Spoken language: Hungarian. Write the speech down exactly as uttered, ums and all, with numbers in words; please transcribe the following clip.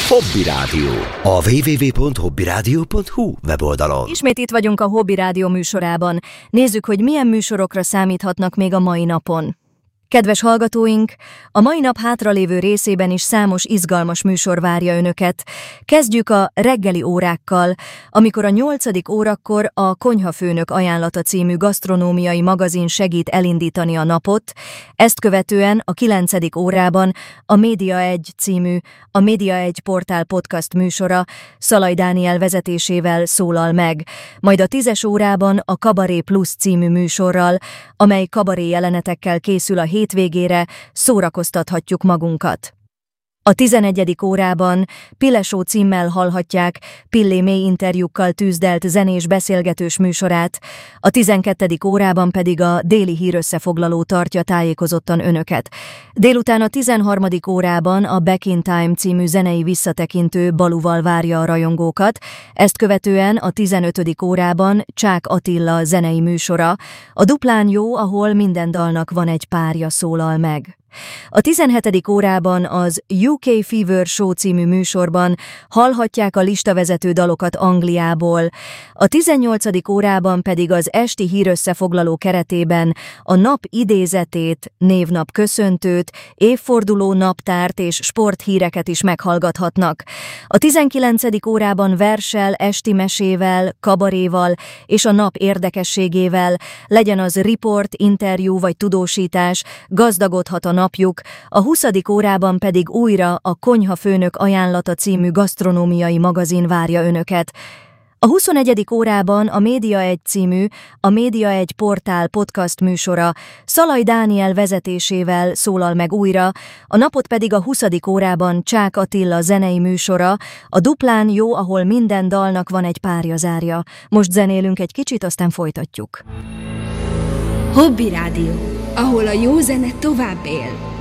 Hobby Rádió. A double-u double-u double-u pont hobby rádió pont hu weboldalon. Ismét itt vagyunk a Hobby Rádió műsorában. Nézzük, hogy milyen műsorokra számíthatnak még a mai napon. Kedves hallgatóink, a mai nap hátralévő részében is számos izgalmas műsor várja önöket. Kezdjük a reggeli órákkal, amikor a nyolcadik órakor a Konyhafőnök ajánlata című gasztronómiai magazin segít elindítani a napot, ezt követően a kilencedik órában a Média egy című, a Média egy portál podcast műsora Szalai Dániel vezetésével szólal meg, majd a tízes órában a Kabaré Plus című műsorral, amely kabaré jelenetekkel készül a hétvégére, szórakoztathatjuk magunkat. A tizenegyedik órában Pille Show címmel hallhatják Pillé mély interjúkkal tűzdelt zenés beszélgetős műsorát, a tizenkettedik órában pedig a déli hírösszefoglaló tartja tájékozottan önöket. Délután a tizenharmadik órában a Back in Time című zenei visszatekintő Baluval várja a rajongókat, ezt követően a tizenötödik órában Csák Attila zenei műsora, a Duplán jó, ahol minden dalnak van egy párja szólal meg. A tizenhetedik órában az U K Fever Show című műsorban hallhatják a listavezető dalokat Angliából, a tizennyolcadik órában pedig az esti hírösszefoglaló keretében a nap idézetét, névnap köszöntőt, évforduló naptárt és sporthíreket is meghallgathatnak. A tizenkilencedik órában verssel, esti mesével, kabaréval és a nap érdekességével, legyen az riport, interjú vagy tudósítás, gazdagodhat a nap napjuk, a huszadik órában pedig újra a Konyhafőnök ajánlata című gasztronómiai magazin várja önöket. A huszonegyedik órában a Média egy című, a Média egy portál podcast műsora Szalai Dániel vezetésével szólal meg újra, a napot pedig a huszadik órában Csák Attila zenei műsora, a Duplán jó, ahol minden dalnak van egy párja zárja. Most zenélünk egy kicsit, aztán folytatjuk. Hobby Rádió, ahol a jó zene tovább él.